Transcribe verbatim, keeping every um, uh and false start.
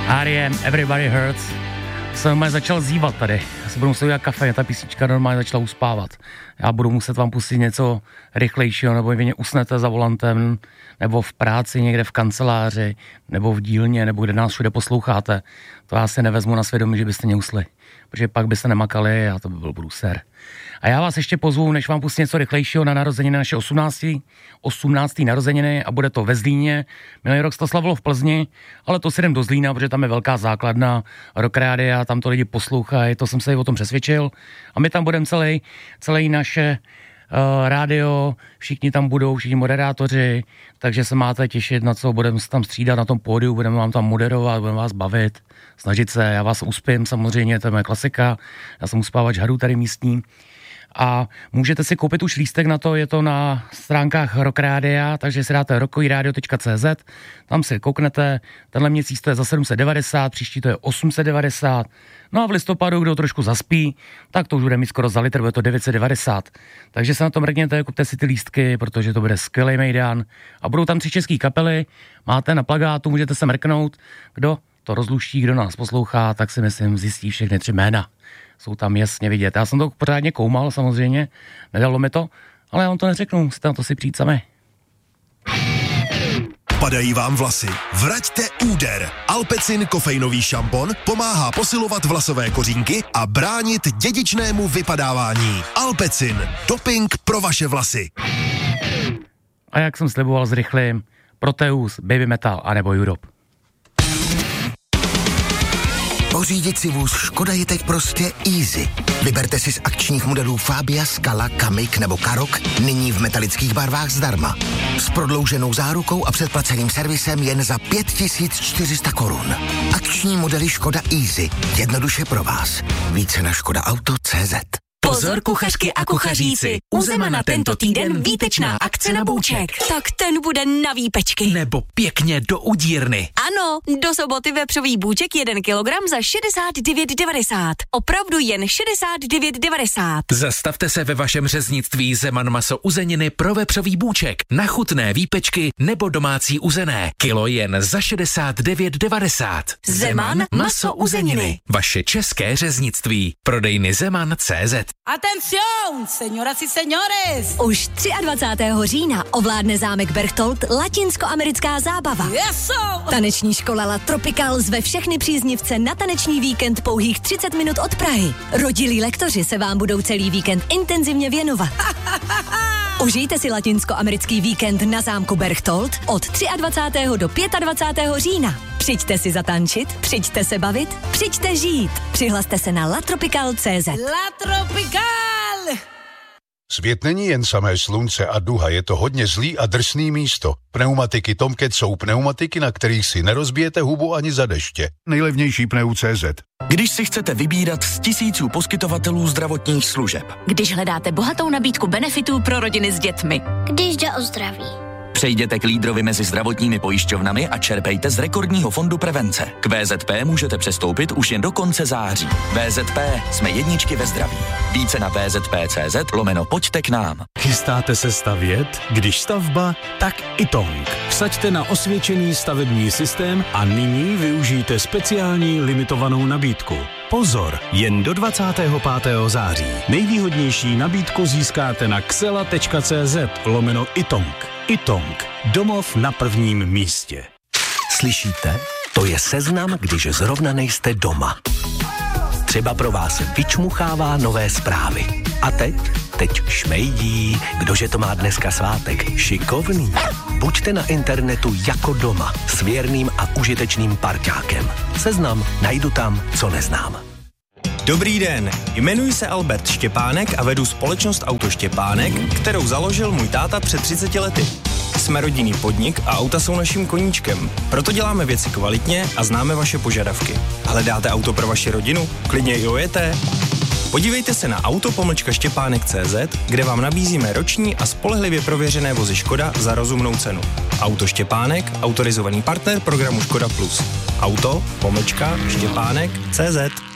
R E M, Everybody Hurts. Jsem normálně začal zívat tady. Já si budu muset udělat kafe, ta písnička normálně začala uspávat. Já budu muset vám pustit něco rychlejšího, nebo vy mě usnete za volantem, nebo v práci někde v kanceláři, nebo v dílně, nebo kde nás všude posloucháte. To já si nevezmu na svědomí, že byste mě usli. Protože pak byste nemakali a to by byl průser. A já vás ještě pozvu, než vám pustím něco rychlejšího, na narozeniny naše osmnácté osmnácté narozeniny a bude to ve Zlíně. Minulý rok se to slavilo v Plzni, ale to si jdem do Zlína, protože tam je velká základna Rock Rádia, tam to lidi poslouchají, to jsem se i o tom přesvědčil. A my tam budeme celý, celý naše uh, rádio, všichni tam budou, všichni moderátoři, takže se máte těšit na co, budeme se tam střídat na tom pódiu, budeme vám tam moderovat, budeme vás bavit, snažit se, já vás uspím samozřejmě, to je moje klasika, já jsem uspávač hadů tady místní. A můžete si koupit už lístek na to, je to na stránkách Rock Rádia, takže si dáte rockovyradio tečka cé zet, tam si kouknete, tenhle měsíc to je za sedm set devadesát, příští to je osm set devadesát, no a v listopadu, kdo trošku zaspí, tak to už bude mít skoro za litr, bude to devět set devadesát, takže se na to mrkněte, kupte si ty lístky, protože to bude skvělý mejdan a budou tam tři český kapely, máte na plakátu, můžete se mrknout, kdo to rozluští, kdo nás poslouchá, tak si myslím zjistí všechny tři jména. Jsou tam jasně vidět. Já jsem to pořádně koumal samozřejmě, nedalo mi to, ale já vám to neřeknu, musíte na to si přijít sami. Padají vám vlasy? Vraťte úder. Alpecin kofeinový šampon pomáhá posilovat vlasové kořínky a bránit dědičnému vypadávání. Alpecin, doping pro vaše vlasy. A jak jsem sliboval s rychlým, Proteus, Baby Metal anebo Europe. Pořídit si vůz Škoda je teď prostě easy. Vyberte si z akčních modelů Fabia, Scala, Kamiq nebo Karoq nyní v metalických barvách zdarma. S prodlouženou zárukou a předplaceným servisem jen za pět tisíc čtyři sta korun. Akční modely Škoda Easy. Jednoduše pro vás. Více na škoda auto tečka cé zet. Pozor kuchařky a kuchaříci, u Zemana tento týden výtečná akce na bůček. Tak ten bude na výpečky. Nebo pěkně do udírny. Ano, do soboty vepřový bůček jeden kilogram za šedesát devět devadesát. Opravdu jen šedesát devět devadesát. Zastavte se ve vašem řeznictví Zeman maso uzeniny pro vepřový bůček, na chutné výpečky nebo domácí uzené. Kilo jen za šedesát devět devadesát. Zeman maso uzeniny. Vaše české řeznictví. Prodejny Zeman tečka cé zet. Atención, señoras y señores! Už dvacátého třetího října ovládne zámek Berchtold latinskoamerická zábava. Yes, Taneční škola La Tropical zve všechny příznivce na taneční víkend pouhých třicet minut od Prahy. Rodilí lektoři se vám budou celý víkend intenzivně věnovat. Užijte si latinskoamerický víkend na zámku Berchtold od dvacátého třetího do dvacátého pátého října. Přijďte si zatančit, přijďte se bavit, přijďte žít. Přihlaste se na latropical tečka cé zet. La Tropical! Svět není jen samé slunce a duha, je to hodně zlý a drsný místo. Pneumatiky Tomcat jsou pneumatiky, na kterých si nerozbijete hubu ani za deště. Nejlevnější pneu tečka cé zet. Když si chcete vybírat z tisíců poskytovatelů zdravotních služeb. Když hledáte bohatou nabídku benefitů pro rodiny s dětmi. Když jde o zdraví. Přejděte k lídrovi mezi zdravotními pojišťovnami a čerpejte z rekordního fondu prevence. K vé zet pé můžete přestoupit už jen do konce září. vé zet pé, jsme jedničky ve zdraví. Více na vé zet pé tečka cé zet lomeno pojďte k nám. Chystáte se stavět? Když stavba, tak i Tong. Vsaďte na osvědčený stavební systém a nyní využijte speciální limitovanou nabídku. Pozor, jen do dvacátého pátého září. Nejvýhodnější nabídku získáte na xela tečka cé zet lomeno itong. itong. Domov na prvním místě. Slyšíte? To je seznam, když zrovna nejste doma. Třeba pro vás vyčmuchává nové zprávy. A teď? Teď šmejdí. Kdože to má dneska svátek? Šikovný. Buďte na internetu jako doma s věrným a užitečným parťákem. Seznam najdu tam, co neznám. Dobrý den, jmenuji se Albert Štěpánek a vedu společnost Auto Štěpánek, kterou založil můj táta před třiceti lety. Jsme rodinný podnik a auta jsou naším koníčkem. Proto děláme věci kvalitně a známe vaše požadavky. Hledáte auto pro vaši rodinu? Klidně i ojeté? Podívejte se na auto pomlčka štěpánek tečka cé zet, kde vám nabízíme roční a spolehlivě prověřené vozy Škoda za rozumnou cenu. Auto Štěpánek, autorizovaný partner programu Škoda Plus. Auto pomlčka štěpánek tečka cé zet.